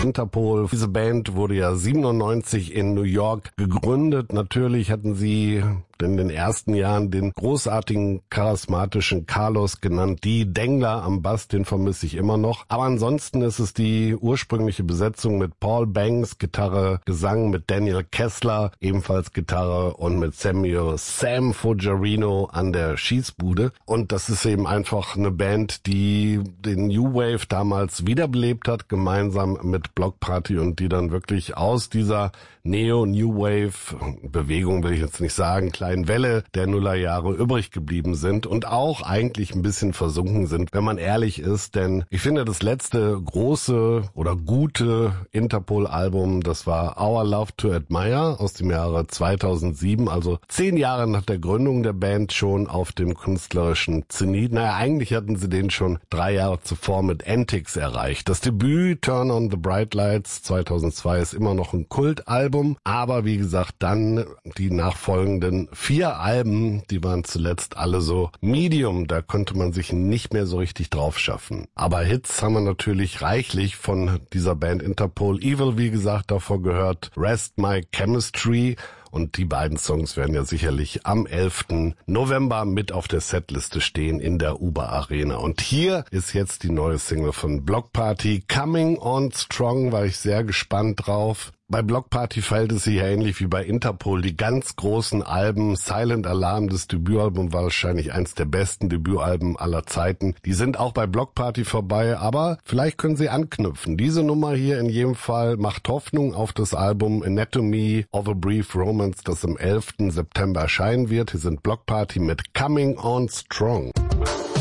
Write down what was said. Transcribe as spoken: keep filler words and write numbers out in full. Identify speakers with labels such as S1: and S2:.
S1: Interpol. Diese Band wurde ja siebenundneunzig in New York gegründet. Natürlich hatten sie in den ersten Jahren den großartigen, charismatischen Carlos genannt. Die Dengler am Bass, den vermisse ich immer noch. Aber ansonsten ist es die ursprüngliche Besetzung mit Paul Banks, Gitarre, Gesang, mit Daniel Kessler, ebenfalls Gitarre, und mit Samuel Sam Fogerino an der Schießbude. Und das ist eben einfach eine Band, die den New Wave damals wiederbelebt hat, gemeinsam mit Bloc Party, und die dann wirklich aus dieser Neo-New Wave-Bewegung, will ich jetzt nicht sagen, kleinen Welle der Nullerjahre übrig geblieben sind und auch eigentlich ein bisschen versunken sind, wenn man ehrlich ist. Denn ich finde, das letzte große oder gute Interpol-Album, das war Our Love to Admire aus dem Jahre zweitausendsieben, also zehn Jahre nach der Gründung der Band, schon auf dem künstlerischen Zenit. Naja, eigentlich hatten sie den schon drei Jahre zuvor mit Antics erreicht. Das Debüt Turn on the Bright Lights zweitausendzwei ist immer noch ein Kultalbum. Aber wie gesagt, dann die nachfolgenden vier Alben, die waren zuletzt alle so Medium. Da konnte man sich nicht mehr so richtig drauf schaffen. Aber Hits haben wir natürlich reichlich von dieser Band Interpol. Evil, wie gesagt, davor gehört Rest My Chemistry. Und die beiden Songs werden ja sicherlich am elften November mit auf der Setliste stehen in der Uber Arena. Und hier ist jetzt die neue Single von Bloc Party, Coming On Strong, war ich sehr gespannt drauf. Bei Bloc Party verhält es sich ja ähnlich wie bei Interpol. Die ganz großen Alben, Silent Alarm, das Debütalbum, war wahrscheinlich eins der besten Debütalben aller Zeiten. Die sind auch bei Bloc Party vorbei, aber vielleicht können sie anknüpfen. Diese Nummer hier in jedem Fall macht Hoffnung auf das Album Anatomy of a Brief Romance, das am elften September erscheinen wird. Hier sind Bloc Party mit Coming On Strong.